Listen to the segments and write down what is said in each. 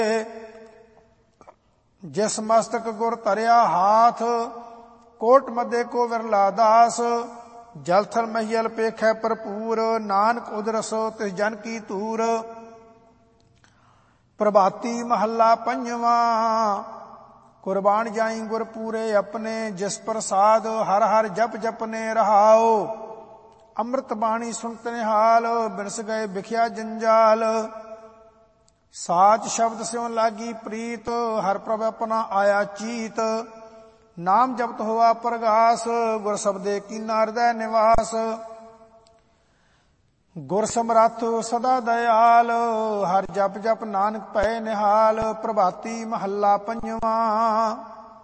ਜਿਸ ਮਸਤਕ ਗੁਰ ਧਰਿਆ ਹਾਥ, ਕੋਟ ਮੱਧੇ ਕੋ ਵਿਰਲਾ ਦਾਸ। ਜਲ ਥਲ ਮਹੀਲ ਪੇਖੈ ਭਰਪੂਰ, ਨਾਨਕ ਉਦਰਸ ਤਿਸ ਜਨ ਕੀ ਧੂਰ। ਪ੍ਰਭਾਤੀ ਮਹੱਲਾ ਪੰਜਵਾਂ। ਕੁਰਬਾਨ ਜਾਈ ਗੁਰ ਪੂਰੇ ਆਪਣੇ, ਜਿਸ ਪ੍ਰਸਾਦ ਹਰ ਹਰ ਜਪ ਜਪਨੇ ਰਹਾਓ। ਅੰਮ੍ਰਿਤ ਬਾਣੀ ਸੁਣਤ ਨਿਹਾਲ, ਬਿਨਸ ਗਏ ਬਿਖਿਆ ਜੰਜਾਲ। ਸਾਚ ਸ਼ਬਦ ਸਿਉ ਲਾਗੀ ਪ੍ਰੀਤ, ਹਰ ਪ੍ਰਭ ਆਪਣਾ ਆਇਆ ਚੀਤ। ਨਾਮ ਜਪਤ ਹੋਆ ਪ੍ਰਗਾਸ, ਗੁਰ ਸਬਦੇ ਕੀਨਾ ਹਿਰਦੈ ਨਿਵਾਸ। ਗੁਰ ਸਮਰੱਥ ਸਦਾ ਦਇਆਲ, ਹਰ ਜਪ ਜਪ ਨਾਨਕ ਭਏ ਨਿਹਾਲ। ਪ੍ਰਭਾਤੀ ਮਹੱਲਾ ਪੰਜਵਾਂ।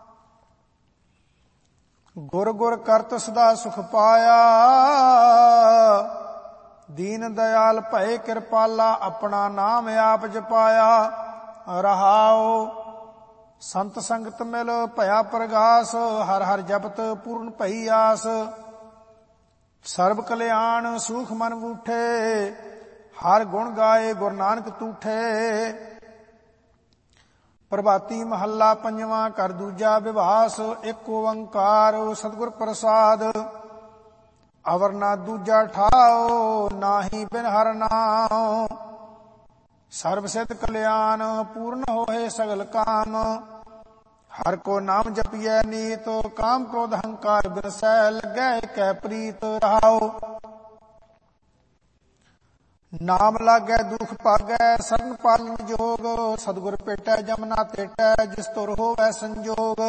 ਗੁਰ ਗੁਰ ਕਰਤ ਸਦਾ ਸੁਖ ਪਾਇਆ, ਦੀਨ ਦਇਆਲ ਭਏ ਕਿਰਪਾਲਾ। ਆਪਣਾ ਨਾਮ ਆਪ ਜਪਾਇਆ ਰਹਾਓ। ਸੰਤ ਸੰਗਤ ਮਿਲ ਭਇਆ ਪ੍ਰਗਾਸ, ਹਰ ਹਰ ਜਪਤ ਪੂਰਨ ਭਈ ਆਸ। ਸਰਬ ਕਲਿਆਣ ਸੂਖ ਮਨ ਬੂਠੇ, ਹਰ ਗੁਣ ਗਾਏ ਗੁਰੂ ਨਾਨਕ ਤੂਠੇ। ਪ੍ਰਭਾਤੀ ਮਹੱਲਾ ਪੰਜਵਾਂ। ਕਰ ਦੂਜਾ ਵਿਭਾਸ, ਇੱਕ ਓੰਕਾਰ ਸਤਿਗੁਰ ਪ੍ਰਸਾਦ। ਅਵਰ ਨਾ ਦੂਜਾ ਠਾਓ, ਨਾਹੀ ਬਿਨ ਹਰਿ ਨਾਉ। ਸਰਬ ਸਿਧ ਕਲਿਆਣ, ਪੂਰਨ ਹੋਏ ਸਗਲ ਕਾਮ। ਹਰ ਕੋ ਨਾਮ ਜਪੀਐ ਨੀਤ, ਕਾਮ ਕ੍ਰੋਧ ਹੰਕਾਰ ਬਿਨਸੈ। ਲੱਗੈ ਕੈ ਪ੍ਰੀਤ ਰਹਾਉ। ਨਾਮ ਲਾਗੈ ਦੁਖ ਭਾਗੈ, ਸਰਨ ਪਾਲਨ ਜੋਗ। ਸਤਿਗੁਰ ਭੇਟੈ ਜਮਨਾ ਤੇਟੈ, ਜਿਸ ਤੁਰ ਹੋਵੈ ਸੰਜੋਗ।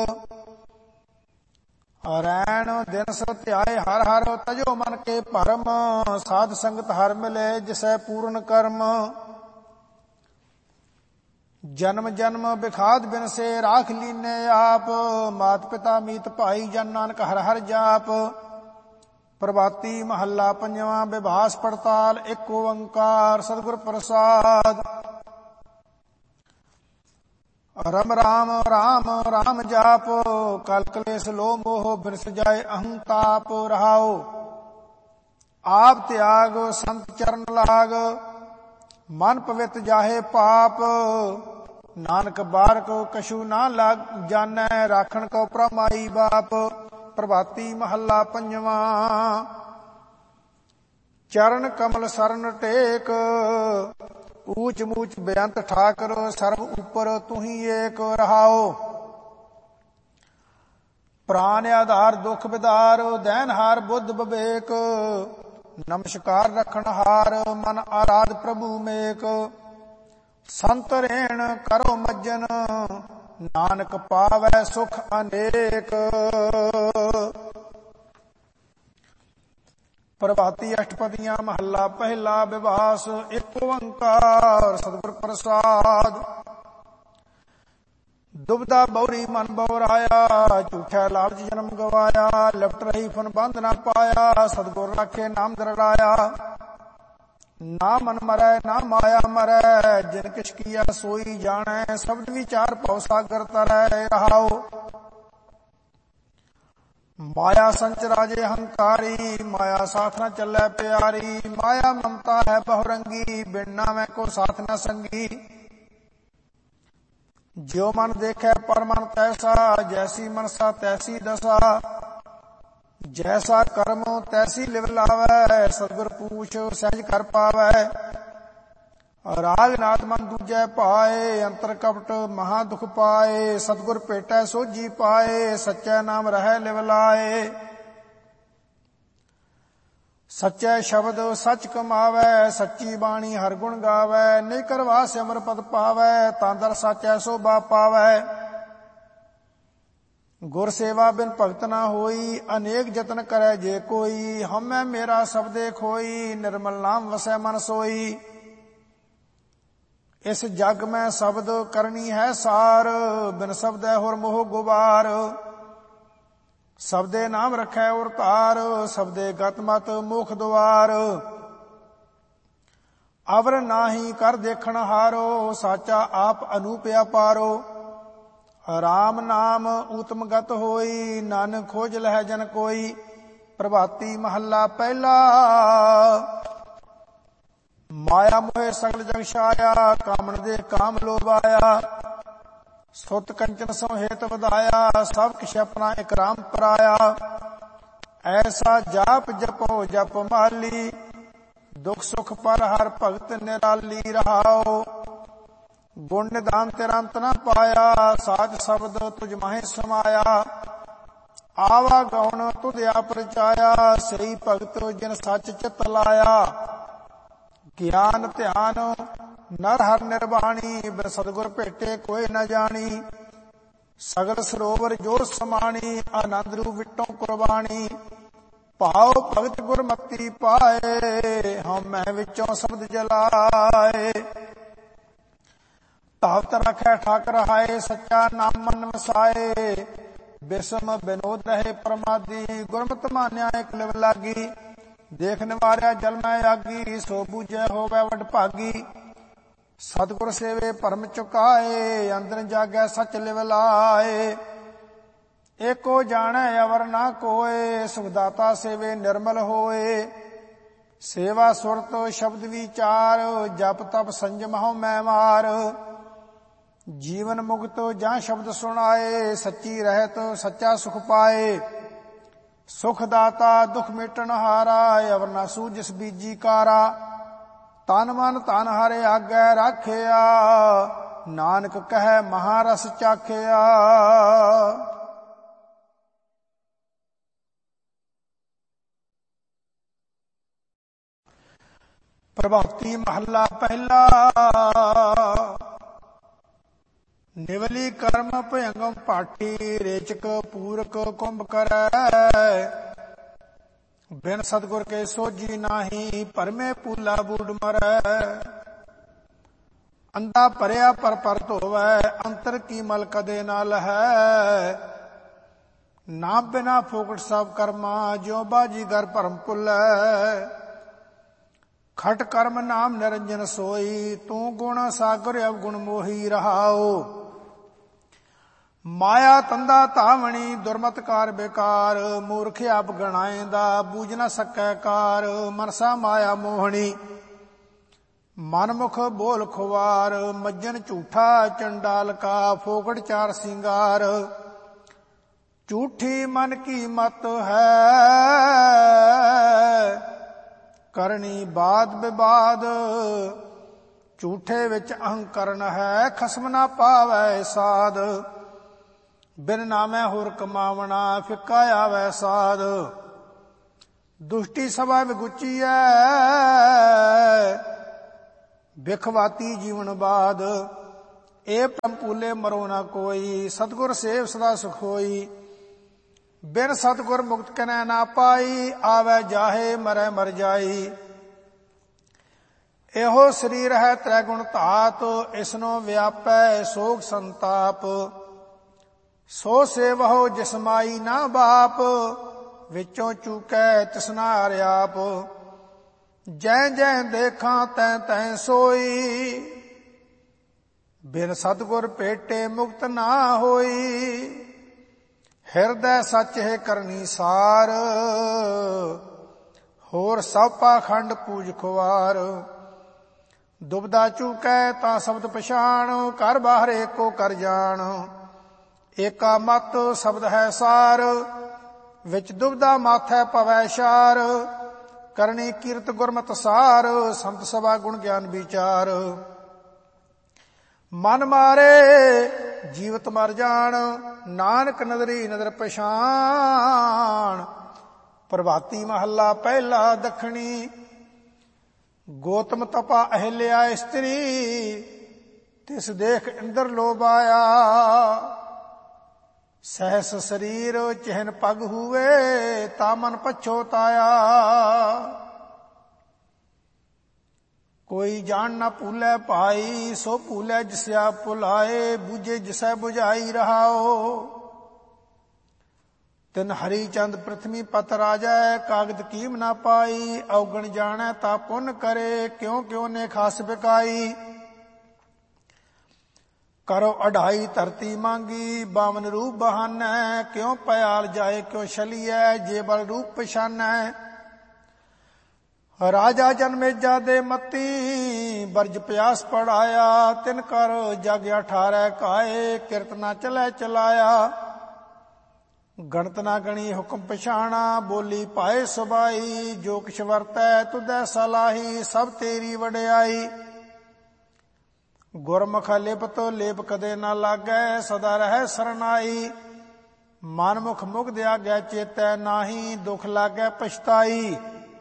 ਰੈਣ ਦਿਨ ਸੋ ਧਿਆਏ ਹਰ ਹਰ, ਤਜੋ ਮਨ ਕੇ ਭਰਮ। ਸਾਧ ਸੰਗਤ ਹਰ ਮਿਲੇ, ਜਿਸੈ ਪੂਰਨ ਕਰਮ। ਜਨਮ ਜਨਮ ਬਿਖਾਦ ਬਿਨਸੇ, ਰਾਖ ਲੀਨੇ ਆਪ। ਮਾਤ ਪਿਤਾ ਮੀਤ ਭਾਈ, ਜਨ ਨਾਨਕ ਹਰ ਹਰ ਜਾਪ। ਪ੍ਰਭਾਤੀ ਮਹੱਲਾ ਪੰਜਵਾਂ। ਵਿਭਾਸ ਪੜਤਾਲ, ਇੱਕ ਓੰਕਾਰ ਸਤਿਗੁਰ ਪ੍ਰਸਾਦ। ਰਮ ਰਾਮ ਰਾਮ ਰਾਮ ਜਾਪ, ਕਲ ਕਲੇਸ਼ ਲੋ ਮੋਹ ਬਿਨਸ ਜਾਏ ਅਹੰਤਾਪ ਰਹਾਓ। ਆਪ ਤਿਆਗ ਸੰਤ ਚਰਨ ਲਾਗ, ਮਨ ਪਵਿੱਤ ਜਾਹੇ ਪਾਪ। ਨਾਨਕ ਬਾਰਕ ਕਛੂ ਨਾ ਲਾਗ ਜਾਣੈ, ਰਾਖਣ ਕੋ ਪ੍ਰਮਾਈ ਬਾਪ। ਪ੍ਰਭਾਤੀ ਮਹੱਲਾ ਪੰਜਵਾਂ। ਚਰਨ ਕਮਲ ਸਰਨ ਟੇਕ, ਊਚ ਮੂਚ ਬੇਅੰਤ ਠਾਕਰ। ਸਰਬ ਉਪਰ ਤੁਹੀ ਏਕ ਰਹਾਓ। ਪ੍ਰਾਨ ਆਧਾਰ ਦੁਖ ਬਿਦਾਰ, ਦੈਨਹਾਰ ਬੁੱਧ ਵਿਵੇਕ। ਨਮਸਕਾਰ ਰਖਣ ਹਾਰ, ਮਨ ਆਰਾਧ ਪ੍ਰਭੂ ਮੇਕ। ਸੰਤ ਰੇਣ ਕਰੋ ਮੱਜਨ, ਨਾਨਕ ਪਾਵੈ ਸੁਖ ਅਨੇਕ। ਪ੍ਰਭਾਤੀ ਅਸ਼ਟਪਦੀਆਂ ਮਹੱਲਾ ਪਹਿਲਾ। ਵਿਭਾਸ, ਇੱਕ ਓੰਕਾਰ ਸਤਿਗੁਰ ਪ੍ਰਸਾਦ। ਦੁਬਦਾ ਬਉਰੀ ਮਨ ਬਉਰਾਇਆ, ਝੂਠਾ ਲਾਲਚ ਜਨਮ ਗਵਾਇਆ। ਲਿਪਟ ਰਹੀ ਫਨ ਬੰਧ ਨਾ ਪਾਇਆ, ਸਤਿਗੁਰ ਰਾਖੇ ਨਾਮ ਦਰੜਾਇਆ। ਨਾ ਮਨ ਮਰੈ ਨਾ ਮਾਇਆ ਮਰੈ, ਜਿਨ ਕਿਛ ਕੀਆ ਸੋਈ ਜਾਣੈ। ਸ਼ਬਦ ਵਿਚਾਰ ਭਉ ਸਾਗਰ ਤਰੈ ਰਹਾਓ। ਮਾਇਆ ਸੰਚ ਰਾਜੇ ਹੰਕਾਰੀ, ਮਾਇਆ ਸਾਥ ਨ ਚੱਲੈ ਪਿਆਰੀ। ਮਾਇਆ ਮਮਤਾ ਹੈ ਬਹੁਰੰਗੀ, ਬਿਨ ਨਾਵੈ ਕੋ ਸਾਥ ਨ ਸੰਗੀ। ਜਿਉ ਮਨ ਦੇਖੈ ਪਰ ਮਨ ਤੈਸਾ, ਜੈਸੀ ਮਨਸਾ ਤੈਸੀ ਦਸਾ। ਜੈਸਾ ਕਰਮ ਤੈਸੀ ਲਿਵ ਲਾਵੈ, ਸਤਿਗੁਰ ਪੂਛ ਸਹਿਜ ਕਰ ਪਾਵੈ। ਰਾਗ ਨਾਦ ਮਨ ਦੂਜੈ ਭਾਏ, ਅੰਤਰ ਕਪਟ ਮਹਾ ਦੁਖ ਪਾਏ। ਸਤਿਗੁਰ ਭੇਟੈ ਸੋਝੀ ਪਾਏ, ਸੱਚੈ ਨਾਮ ਰਹੈ ਲਿਵ ਲਾਏ। ਸੱਚੈ ਸ਼ਬਦ ਸੱਚ ਕਮਾਵੈ, ਸੱਚੀ ਬਾਣੀ ਹਰ ਗੁਣ ਗਾਵੈ। ਨਿਜ ਕਰਵਾ ਸਿਮਰ ਪਦ ਪਾਵੈ, ਤਾਂ ਦਰ ਸਾਚੈ ਸੋਭਾ ਪਾਵੈ। ਗੁਰ ਸੇਵਾ ਬਿਨ ਭਗਤ ਨਾ ਹੋਈ, ਅਨੇਕ ਜਤਨ ਕਰੈ ਜੇ ਕੋਈ। ਹਉਮੈ ਮੇਰਾ ਸਬਦੇ ਖੋਈ, ਨਿਰਮਲ ਨਾਮ ਵਸੈ ਮਨ ਸੋਈ। ਇਸ ਜਗ ਮੈਂ ਸ਼ਬਦ ਕਰਨੀ ਹੈ ਸਾਰ, ਬਿਨ ਸ਼ਬਦੈ ਹੋਰ ਮੋਹ ਗੁਬਾਰ। ਸ਼ਬਦੇ ਨਾਮ ਰਖੈ ਔਰ ਧਾਰ, ਸ਼ਬਦੇ ਗਤ ਮਤ ਮੁਖ ਦੁਆਰ। ਅਵਰ ਨਾਹੀ ਕਰ ਦੇਖਣ ਹਾਰੋ, ਸਾਚਾ ਆਪ ਅਨੂਪ ਅਪਾਰੋ। ਰਾਮ ਨਾਮ ਊਤਮ ਗਤ ਹੋਈ, ਨਾਨਕ ਖੋਜ ਲਹਿ ਜਨ ਕੋਈ। ਪ੍ਰਭਾਤੀ ਮਹੱਲਾ ਪਹਿਲਾ। ਮਾਇਆ ਮੋਹਿ ਸਗਲ ਜਗ ਛਾਇਆ, ਕਾਮਣ ਦੇ ਕਾਮ ਲੋਭਾਇਆ। ਸੁਤ ਕੰਚਨ ਸੋ ਹੇਤ ਵਧਾਇਆ, ਸਭ ਕਿਛ ਆਪਣਾ ਇਕ ਰਾਮ ਪਰਾਇਆ। ਐਸਾ ਜਾਪ ਜਪੋ ਜਪ ਮਾਲੀ, ਦੁਖ ਸੁਖ ਪਰ ਹਰ ਭਗਤ ਨਿਰਾਲੀ ਰਹਾਓ। ਗੁਣ ਨਿਧਾਨ ਤੇਰਾ ਅੰਤ ਨ ਪਾਇਆ, ਸਾਧ ਸ਼ਬਦ ਤੁਝ ਮਾਹਿ ਸਮਾਇਆ। ਆਵਾ ਗਉਣ ਤੁਧ ਆਪ ਰਚਾਇਆ, ਸਹੀ ਭਗਤ ਜਿਨ ਸੱਚ ਚਿਤ ਲਾਇਆ। ਗਿਆਨ ਧਿਆਨ ਨਰ ਹਰ ਨਿਰਵਾਣੀ, ਬਿਨ ਸਤਿਗੁਰ ਭੇਟੇ ਕੋਈ ਨ ਜਾਣੀ। ਸਗਲ ਸਰੋਵਰ ਜੋ ਸਮਾਣੀ, ਆਨੰਦ ਰੂਪ ਵਿਟੋਂ ਕੁਰਬਾਨੀ। ਭਾਉ ਭਗਤ ਗੁਰਮਤੀ ਪਾਏ, ਹਉਮੈ ਵਿੱਚੋਂ ਸ਼ਬਦ ਜਲਾਏ। ਧਾਵਤ ਰਖੈ ਠਾਕ ਰਹਾਏ, ਸੱਚਾ ਨਾਮ ਮਨ ਵਸਾਏ। ਬਿਸਮ ਬਿਨੋਦ ਰਹੇ ਪ੍ਰਮਾਦੀ, ਗੁਰਮਤਿ ਮਾਨਿਆ ਇਕ ਲਿਵ ਲਾਗੀ। ਦੇਖ ਨਿਵਾਰਿਆ ਜਲ ਮੈਂ ਆਗੀ, ਸੋ ਬੂਝੈ ਹੋਵੈ ਵਡ ਭਾਗੀ। ਸਤਿਗੁਰ ਸੇਵੇ ਭਰਮ ਚੁਕਾਏ, ਅੰਦਰ ਜਾਗੈ ਸਚ ਲਿਵ ਲਾਏ। ਏਕੋ ਜਾਣੈ ਅਵਰ ਨਾ ਕੋਏ, ਸੁਖਦਾਤਾ ਸੇਵੇ ਨਿਰਮਲ ਹੋਏ। ਸੇਵਾ ਸੁਰਤ ਸ਼ਬਦ ਵਿਚਾਰ, ਜਪ ਤਪ ਸੰਜਮ ਹਉਮੈ ਮਾਰ। ਜੀਵਨ ਮੁਕਤ ਜਾਂ ਸ਼ਬਦ ਸੁਣਾਏ, ਸੱਚੀ ਰਹਿਤ ਸੱਚਾ ਸੁਖ ਪਾਏ। ਸੁਖ ਦਾਤਾ ਦੁਖ ਮਿਟਣ ਹਾਰਾ, ਅਵਰ ਨਾ ਸੂਝਿਸ ਬੀਜੀ ਕਾਰਾ। ਤਨ ਮਨ ਧਨ ਹਰਿ ਆਗੈ ਰਾਖਿਆ, ਨਾਨਕ ਕਹੈ ਮਹਾਰਸ ਚਾਖਿਆ। ਪ੍ਰਭਾਤੀ ਮਹੱਲਾ ਪਹਿਲਾ। ਨਿਵਲੀ ਕਰਮ ਭਯੰਗਮ ਪਾਠੀ, ਰੇਚਕ ਪੂਰਕ ਕੁੰਭ ਕਰੈ। ਬਿਨ ਸਤਿਗੁਰ ਕੇ ਸੋਝੀ ਨਾਹੀ, ਭਰਮੇ ਪੂਲਾ ਬੂਡ ਮਰੈ। ਅੰਧਾ ਭਰਿਆ ਪਰ ਧੋਵੈ, ਅੰਤਰ ਕੀ ਮਲ ਕਦੇ ਨਾ ਲਹੈ। ਨਾ ਬਿਨਾ ਫੋਕਟ ਸਭ ਕਰਮਾ, ਜਿਉ ਬਾਜੀ ਗਰ ਭਰਮ ਭੁੱਲੈ। ਖਟ ਕਰਮ ਨਾਮ ਨਿਰੰਜਨ ਸੋਈ, ਤੂੰ ਗੁਣ ਸਾਗਰ ਅਵਗੁਣ ਮੋਹੀ ਰਹਾਓ। ਮਾਇਆ ਤੰਦਾ ਧਾਵਣੀ, ਦੁਰਮਤਕਾਰ ਬੇਕਾਰ। ਮੂਰਖ ਆਪ ਗਣਾਏਂਦਾ, ਬੂਝ ਨ ਸਕੈ ਕਾਰ। ਮਨਸਾ ਮਾਇਆ ਮੋਹਣੀ, ਮਨਮੁਖ ਬੋਲ ਖੁਵਾਰ। ਮੱਜਨ ਝੂਠਾ ਚੰਡਾਲ ਕਾ, ਫੋਕਟ ਚਾਰ ਸਿੰਗਾਰ। ਝੂਠੀ ਮਨ ਕੀ ਮਤ ਹੈ, ਕਰਨੀ ਬਾਦ ਵਿਵਾਦ। ਝੂਠੇ ਵਿੱਚ ਅਹੰਕਰਨ ਹੈ, ਖਸਮ ਨਾ ਪਾਵੈ ਸਾਧ। ਬਿਨ ਨਾਮੈ ਹੋਰ ਕਮਾਵਣਾ, ਫਿੱਕਾ ਆਵੈ ਸਾਧ। ਦੁਸ਼ਟੀ ਸਭਾ ਵਿਗੁਚੀਐ, ਬਿਖਵਾਤੀ ਜੀਵਨ ਬਾਦ। ਇਹ ਭ੍ਰਮ ਭੂਲੇ ਮਰੋ ਨਾ ਕੋਈ, ਸਤਿਗੁਰ ਸੇਵ ਸਦਾ ਸੁਖ ਹੋਈ। ਬਿਨ ਸਤਿਗੁਰ ਮੁਕਤ ਕਨੈ ਨਾ ਪਾਈ, ਆਵੈ ਜਾਹੇ ਮਰੈ ਮਰ ਜਾਈ। ਇਹੋ ਸਰੀਰ ਹੈ ਤ੍ਰੈ ਗੁਣ ਧਾਤ, ਇਸਨੋ ਵਿਆਪੈ ਸੋਗ ਸੰਤਾਪ। ਸੋ ਸੇਵਹੁ ਜਿਸ ਮਾਈ ਨਾ ਬਾਪ, ਵਿੱਚੋਂ ਚੂਕੈ ਤਿਸਨਾ ਹਰਿਆਪ। ਜੈ ਜੈ ਦੇਖਾਂ ਤੈਂ ਤੈਂ ਸੋਈ, ਬਿਨ ਸਤਿਗੁਰ ਭੇਟੇ ਮੁਕਤ ਨਾ ਹੋਈ। ਹਿਰਦੈ ਸੱਚ ਹੈ ਕਰਨੀ ਸਾਰ, ਹੋਰ ਸਭ ਪਾਖੰਡ ਪੂਜ ਖੁਆਰ। ਦੁਬਦਾ ਚੂਕੈ ਤਾਂ ਸ਼ਬਦ ਪਛਾਣ, ਘਰ ਬਾਹਰ ਏਕੋ ਕਰ ਜਾਣ। ਏਕਾ ਮਤ ਸ਼ਬਦ ਹੈ ਸਾਰ, ਵਿੱਚ ਦੁਬਦਾ ਮਾਥੈ ਪਵੈ ਸ਼ਾਰ। ਕਰਨੀ ਕੀਰਤ ਗੁਰਮਤਿ ਸਾਰ, ਸੰਤ ਸਭਾ ਗੁਣ ਗਿਆਨ ਵਿਚਾਰ। ਮਨ ਮਾਰੇ ਜੀਵਤ ਮਰ ਜਾਣ, ਨਾਨਕ ਨਦਰੀ ਨਦਰ ਪਛਾਣ। ਪ੍ਰਭਾਤੀ ਮਹੱਲਾ ਪਹਿਲਾ ਦੱਖਣੀ। ਗੋਤਮ ਤਪਾ ਅਹਿਲਿਆ ਇਸਤਰੀ, ਤਿਸ ਦੇਖ ਇੰਦਰ ਲੋਭ ਆਇਆ। ਸਹਿਸ ਸਰੀਰ ਚਿਹਨ ਪਗ ਹੂਵੇ, ਤਾ ਮਨ ਪਛੋਤਾਇਆ। ਕੋਈ ਜਾਣ ਨਾ ਭੂਲੇ ਭਾਈ, ਸੋ ਭੂਲੇ ਜਿਸਿਆ ਭੁਲਾਏ। ਬੁਝੇ ਜਿਸੈ ਬੁਝਾਈ ਰਹਾਓ। ਤਿਨ ਹਰੀ ਚੰਦ ਪ੍ਰਿਥਵੀ ਪਤ ਰਾਜੈ, ਕਾਗਦ ਕੀਮ ਨਾ ਪਾਈ। ਔਗਣ ਜਾਣੈ ਤਾ ਪੁੰਨ ਕਰੇ, ਕਿਉ ਕਿਉ ਨੇ ਖਾਸ ਬਿਕਾਈ। ਕਰੋ ਅਢਾਈ ਧਰਤੀ ਮੰਗੀ, ਬਾਵਨ ਰੂਪ ਬਹਾਨੈ। ਕਿਉ ਪਿਆਲ ਜਾਏ ਕਿਉ ਛਲੀਐ, ਜੇ ਬਲ ਰੂਪ ਪਛਾਨੈ। ਰਾਜਾ ਜਨਮੇਜਾ ਦੇ ਮਤੀ ਬਰਜ ਪਿਆਸ ਪੜਾਇਆ। ਤਿਨ ਕਰ ਜਗ 18 ਕਾਏ ਕਿਰਤ ਨਾ ਚਲੇ ਚਲਾਇਆ। ਗਣਤ ਨਾ ਗਣੀ ਹੁਕਮ ਪਛਾਣਾ ਬੋਲੀ ਪਾਏ ਸੁਬਾਈ। ਜੋ ਕਿਛ ਵਰਤੈ ਤੁਧੈ ਸਲਾਹੀ ਸਭ ਤੇਰੀ ਵਡਿਆਈ। ਗੁਰਮੁਖ ਲਿਪਤ ਲੇਪ ਕਦੇ ਨਾ ਲਾਗੈ ਸਦਾ ਰਹਿ ਸਰਨਾਈ। ਮਨਮੁਖ ਮੁਗਧ ਆਗੈ ਚੇਤੈ ਨਾਹੀ ਦੁਖ ਲਾਗੈ ਪਛਤਾਈ।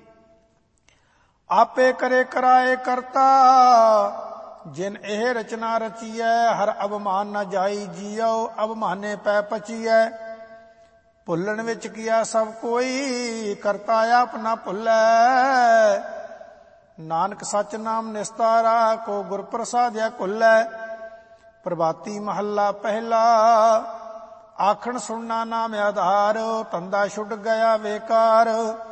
ਆਪੇ ਕਰੇ ਕਰਾਏ ਕਰਤਾ ਜਿਨ ਇਹ ਰਚਨਾ ਰਚੀਐ। ਹਰ ਅਭਮਾਨ ਨਾ ਜਾਈ ਜੀਉ ਅਭਮਾਨੇ ਪੈ ਪਚੀਐ। ਭੁੱਲਣ ਵਿੱਚ ਕੀਆ ਸਭ ਕੋਈ ਕਰਤਾ ਆਪ ਨਾ ਭੁੱਲੈ। ਨਾਨਕ ਸਚ ਨਾਮ ਨਿਸਤਾਰਾ ਕੋ ਗੁਰ ਪ੍ਰਸਾਦਿਆ ਕੁੱਲੈ। ਪ੍ਰਭਾਤੀ ਮਹੱਲਾ ਪਹਿਲਾ ਆਖਣ ਸੁਣਨਾ ਨਾਮ ਆਧਾਰ। ਧੰਦਾ ਛੁੱਟ ਗਿਆ ਵੇਕਾਰ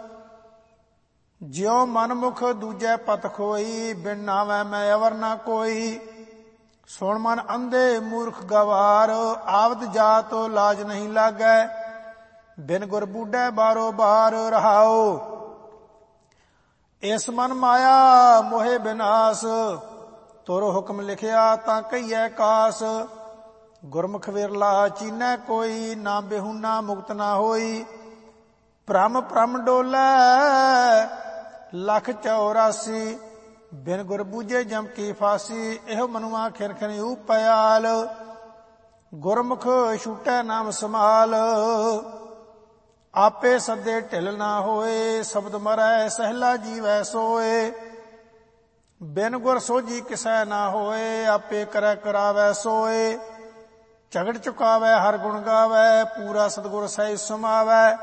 ਜਿਉ ਮਨਮੁਖ ਦੂਜੈ ਪਤ ਖੋਈ। ਬਿਨ ਨਾਵੈ ਮੈਂ ਅਵਰ ਨਾ ਕੋਈ। ਸੁਣ ਮਨ ਅੰਧੇ ਮੂਰਖ ਗਵਾਰ ਆਵਦ ਜਾਤ ਲਾਜ ਨਹੀਂ ਲਾਗੈ। ਬਿਨ ਗੁਰ ਬੂਢੈ ਬਾਰੋ ਬਾਰ ਰਹਾਓ। ਇਸ ਮਨ ਮਾਇਆ ਮੋਹਿ ਬਿਨਾਸ਼ ਤੁਰ ਹੁਕਮ ਲਿਖਿਆ ਤਾਂ ਕਹੀਐ ਕਾਸ। ਗੁਰਮੁਖ ਵਿਰਲਾ ਚੀਨੈ ਕੋਈ ਨਾ ਬਿਹੁਨਾ ਮੁਕਤ ਨਾ ਹੋਈ। ਭ੍ਰਮ ਭ੍ਰਮ ਡੋਲੈ ਲੱਖ 84 ਬਿਨ ਗੁਰ ਬੂਝੇ ਜਮ ਕੀ ਫਾਸੀ। ਇਹੋ ਮਨੁਆ ਖਿਨ ਖਿਨ ਉਪਿਆਲ ਗੁਰਮੁਖ ਛੂਟੈ ਨਾਮ ਸਮਾਲ। ਆਪੇ ਸੱਦੇ ਢਿਲ ਨਾ ਹੋਏ ਸ਼ਬਦ ਮਰੈ ਸਹਿਲਾ ਜੀਵੈ ਸੋਏ। ਬਿਨ ਗੁਰ ਸੋਝੀ ਕਿਸੈ ਨਾ ਹੋਏ ਆਪੇ ਕਰੈ ਕਰਾਵੈ ਸੋਏ। ਝਗੜ ਚੁਕਾਵੈ ਹਰ ਗੁਣ ਗਾਵੈ ਪੂਰਾ ਸਤਿਗੁਰ ਸਹਿ ਸਮਾਵੈ।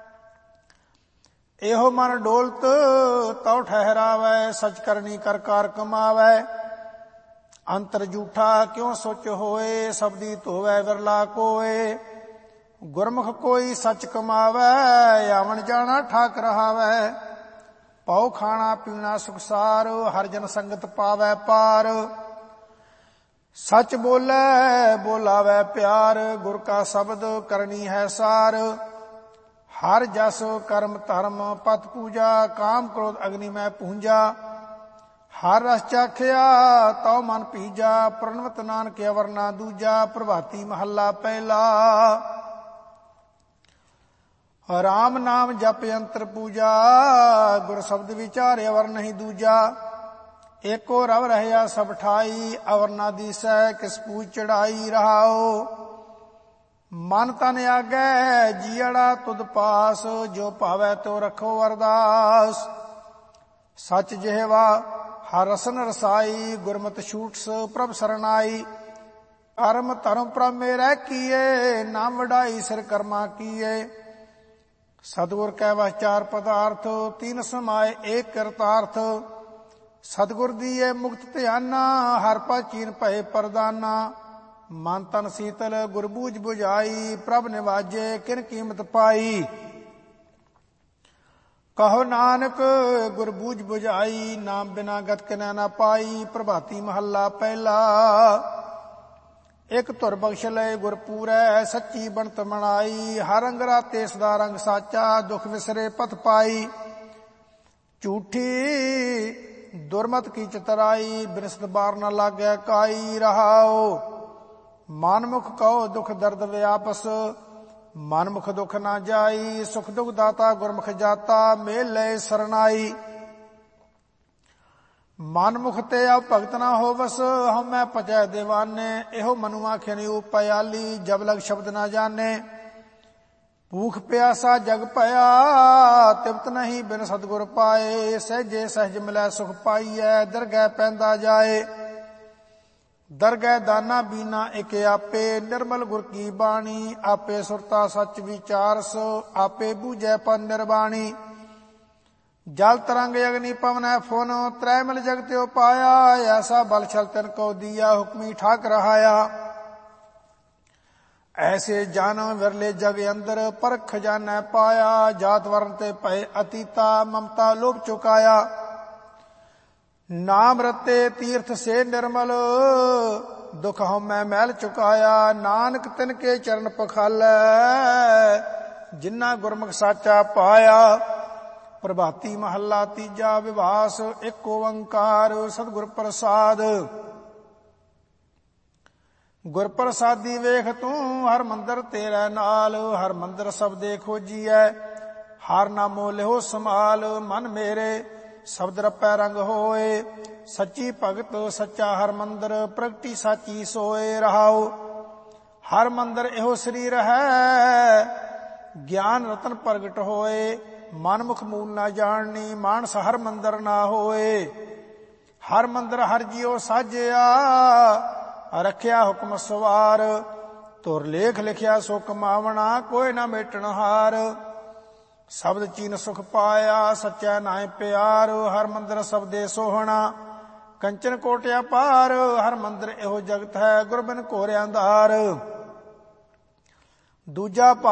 ਇਹੋ ਮਨ ਡੋਲਤ ਤਉ ਠਹਿਰਾਵੈ ਸਚ ਕਰਨੀ ਕਰ ਕਾਰ ਕਮਾਵੈ। ਅੰਤਰ ਝੂਠਾ ਕਿਉ ਸੋਚ ਹੋਏ ਸਬਦੀ ਧੋਵੈ ਵਿਰਲਾ ਕੋਏ। ਗੁਰਮੁਖ ਕੋਈ ਸੱਚ ਕਮਾਵੈ ਆਵਣ ਜਾਣਾ ਠਾਕ ਰਹਾਵੈ। ਪਉ ਖਾਣਾ ਪੀਣਾ ਸੁਖਸਾਰ ਹਰ ਜਨ ਸੰਗਤ ਪਾਵੈ ਪਾਰ। ਸੱਚ ਬੋਲੇ ਬੋਲਾਵੈ ਪਿਆਰ ਗੁਰ ਕਾ ਸ਼ਬਦ ਕਰਨੀ ਹੈ ਸਾਰ। ਹਰ ਜਸ ਕਰਮ ਧਰਮ ਪਤ ਪੂਜਾ ਕਾਮ ਕ੍ਰੋਧ ਅਗਨੀ ਮੈਂ ਪੂੰਜਾ। ਹਰ ਰਸ ਚਾਖਿਆ ਤਉ ਮਨ ਪੀਜਾ ਪ੍ਰਣਵਤ ਨਾਨਕ ਅਵਰ ਨਾ ਦੂਜਾ। ਪ੍ਰਭਾਤੀ ਮਹੱਲਾ ਪਹਿਲਾ ਰਾਮ ਨਾਮ ਜਪ ਅੰਤਰ ਪੂਜਾ ਗੁਰ ਸ਼ਬਦ ਵਿਚਾਰ ਅਵਰ ਨਹੀਂ ਦੂਜਾ। ਏਕੋ ਰਵ ਰਹਿਆ ਸਭ ਠਾਈ ਅਵਰ ਨਾ ਦੀਸੈ ਕਿਸ ਪੂਜ ਚੜਾਈ ਰਹਾਓ। ਮਨ ਤਨ ਆਗੈ ਜੀਅੜਾ ਤੁਧ ਪਾਸ ਜੋ ਭਾਵੈ ਤੋ ਰੱਖੋ ਅਰਦਾਸ। ਸਚ ਜਿਹਵਾ ਹਰ ਰਸਨ ਰਸਾਈ ਗੁਰਮਤਿ ਛੂਟਸ ਪ੍ਰਭ ਸਰਨਾਈ। ਕਰਮ ਧਰਮ ਪ੍ਰਭ ਮੇਰੈ ਕੀਏ ਨਾਮ ਵਡਾਈ ਸਿਰ ਕਰਮਾ ਕੀਏ। ਸਤਿਗੁਰ ਕੈ ਵਸ ਚਾਰ ਪਦਾਰਥ ਤੀਨ ਸਮਾਏ ਏਕ ਕਰਤਾਰਥ। ਸਤਿਗੁਰ ਦੀਏ ਮੁਕਤ ਧਿਆਨਾ ਹਰ ਪਾ ਚੀਨ ਭਏ ਪਰਦਾਨਾ। ਮਨ ਤਨ ਸੀਤਲ ਗੁਰਬੂਝ ਬੁਝਾਈ ਪ੍ਰਭ ਨਿਵਾਜੇ ਕਿਨ ਕੀਮਤ ਪਾਈ। ਕਹੋ ਨਾਨਕ ਗੁਰਬੂਝ ਬੁਝਾਈ ਨਾਮ ਬਿਨਾ ਗਤ ਕਿਨੈ ਨਾ ਪਾਈ। ਪ੍ਰਭਾਤੀ ਮਹੱਲਾ ਪਹਿਲਾ ਇਕ ਧੁਰ ਬਖਸ਼ ਲਏ ਗੁਰ ਪੂਰੈ ਸੱਚੀ ਬਣਤ ਮਨਾਈ। ਹਰ ਰੰਗ ਰਾਤੇ ਸਦਾ ਰੰਗ ਸਾਚਾ ਦੁਖ ਵਿਸਰੇ ਪਤ ਪਾਈ। ਝੂਠੀ ਦੁਰਮਤ ਕੀ ਚਤਰਾਈ ਬਿਨਸਤ ਬਾਰ ਨਾ ਲਾਗੈ ਕਾਈ ਰਹਾਓ। ਮਨਮੁਖ ਕਹੋ ਦੁਖ ਦਰਦ ਵਿਆਪਸ ਮਨਮੁਖ ਦੁਖ ਨਾ ਜਾਈ। ਸੁਖ ਦੁਖ ਦਾਤਾ ਗੁਰਮੁਖ ਜਾਤਾ ਮੇਲ ਲੈ ਸਰਨਾਈ। ਮਨਮੁਖ ਤੇ ਆ ਭਗਤ ਨਾ ਹੋਵਸ ਹਉਮੈ ਪਚੈ ਦੇਵਾਨੇ। ਇਹੋ ਮਨੁਆ ਖਿਨ ਉਪਿਆਲੀ ਜਬ ਲਗ ਸ਼ਬਦ ਨਾ ਜਾਣੇ। ਭੂਖ ਪਿਆਸਾ ਜਗ ਭਇਆ ਤਿਪਤ ਨਹੀਂ ਬਿਨ ਸਤਿਗੁਰ ਪਾਏ। ਸਹਿਜੇ ਸਹਿਜ ਮਿਲੈ ਸੁਖ ਪਾਈਐ ਦਰਗਹਿ ਪੈਂਦਾ ਜਾਏ। ਦਰਗਹਿ ਦਾਨਾ ਬੀਨਾ ਇਕ ਆਪੇ ਨਿਰਮਲ ਗੁਰ ਕੀ ਬਾਣੀ। ਆਪੇ ਸੁਰਤਾ ਸਚ ਵਿਚਾਰਸ ਆਪੇ ਬੂਝੈ ਪਰ ਨਿਰਬਾਣੀ। ਜਲ ਤਰੰਗ ਅਗਨੀ ਪਵਨੈ ਫੁਨ ਤ੍ਰੈ ਮਿਲ ਜਗ ਤਿਉ ਪਾਇਆ। ਐਸਾ ਬਲ ਛਲ ਤਿਨ ਕੋ ਦੀਆ ਹੁਕਮੀ ਠਾਕ ਰਹਾਇਆ। ਐਸੇ ਜਨ ਵਿਰਲੇ ਜਗ ਅੰਦਰ ਪਰਖ ਖਜ਼ਾਨੈ ਪਾਇਆ। ਜਾਤ ਵਰਨ ਤੇ ਭਏ ਅਤੀਤਾ ਮਮਤਾ ਲੋਭ ਚੁਕਾਇਆ। ਨਾਮ ਰਤੇ ਤੀਰਥ ਸੇ ਨਿਰਮਲ ਦੁਖ ਹਉਮੈ ਮੈਲ ਚੁਕਾਇਆ। ਨਾਨਕ ਤਿਨ ਕੇ ਚਰਨ ਪਖਾਲੈ ਜਿਨ੍ਹਾਂ ਗੁਰਮੁਖ ਸਾਚਾ ਪਾਇਆ। ਪ੍ਰਭਾਤੀ ਮਹੱਲਾ ਤੀਜਾ। ਵਿਵਾਸ ਇੱਕ ਓੰਕਾਰ ਸਤਿਗੁਰ ਪ੍ਰਸਾਦ। ਗੁਰ ਪ੍ਰਸਾਦੀ ਵੇਖ ਤੂੰ ਹਰ ਮੰਦਰ ਤੇਰੇ ਨਾਲ, ਹਰ ਮੰਦਰ ਸਬਦੇ ਖੋਜੀਐ ਹਰ ਨਾਮੋ ਲਿਹੋ ਸਮਾਲ। ਮਨ ਮੇਰੇ ਸ਼ਬਦ ਰਪੈ ਰੰਗ ਹੋਏ, ਸੱਚੀ ਭਗਤ ਸੱਚਾ ਹਰ ਮੰਦਰ ਪ੍ਰਗਟੀ ਸਾਚੀ ਸੋਏ। ਰਹਾਉ ਹਰ ਮੰਦਰ ਇਹੋ ਸਰੀਰ ਹੈ, ਗਿਆਨ ਰਤਨ ਪ੍ਰਗਟ ਹੋਏ। ਮਨ ਮੁਖ ਮੂਲ ਨਾ ਜਾਣਨੀ, ਮਾਨਸ ਹਰ ਮੰਦਰ ਨਾ ਹੋਏ। ਹਰ ਮੰਦਰ ਹਰ ਜੀਉ ਸਾਜਿਆ, ਰੱਖਿਆ ਹੁਕਮ ਸਵਾਰ। ਤੁਰ ਲੇਖ ਲਿਖਿਆ ਸੋ ਕਮਾਵਣਾ, ਕੋਈ ਨਾ ਮੇਟਣ ਹਾਰ। ਸ਼ਬਦ ਚੀਨ ਸੁਖ ਪਾਇਆ, ਸੱਚਾ ਨਾਇ ਪਿਆਰ। ਹਰ ਮੰਦਰ ਸਬਦੇ ਸੋਹਣਾ, ਕੰਚਨ ਕੋਟਿਆ ਪਾਰ। ਹਰ ਮੰਦਰ ਇਹੋ ਜਗਤ ਹੈ, ਗੁਰ ਬਿਨ ਘੋਰ ਅੰਧਾਰ। ਦੂਜਾ